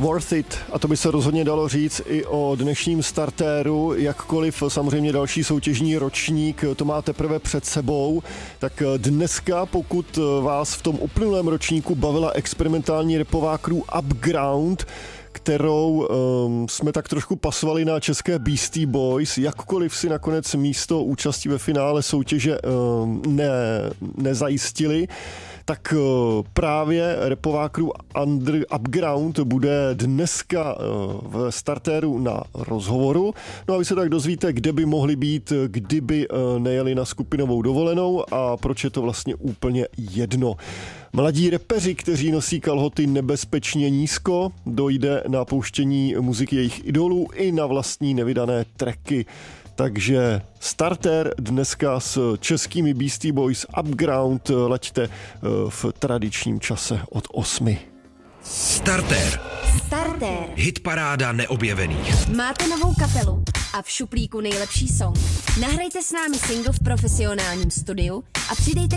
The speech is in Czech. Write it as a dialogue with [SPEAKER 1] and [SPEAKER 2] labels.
[SPEAKER 1] Worth It, a to by se rozhodně dalo říct i o dnešním startéru, jakkoliv samozřejmě další soutěžní ročník to má teprve před sebou, tak dneska, pokud vás v tom uplynulém ročníku bavila experimentální rapová crew Upground, kterou jsme tak trošku pasovali na české Beastie Boys, jakkoliv si nakonec místo účasti ve finále soutěže nezajistili, tak právě rapová crew Upground bude dneska v startéru na rozhovoru. No a vy se tak dozvíte, kde by mohli být, kdyby nejeli na skupinovou dovolenou a proč je to vlastně úplně jedno. Mladí repeři, kteří nosí kalhoty nebezpečně nízko, dojde na pouštění muziky jejich idolů i na vlastní nevydané tracky. Takže starter dneska s českými Beastie Boys Upground, laďte v tradičním čase od 8.
[SPEAKER 2] Starter. Hitparáda neobjevených.
[SPEAKER 3] Máte novou kapelu a v šuplíku nejlepší song. Nahrajte s námi single v profesionálním studiu a přidejte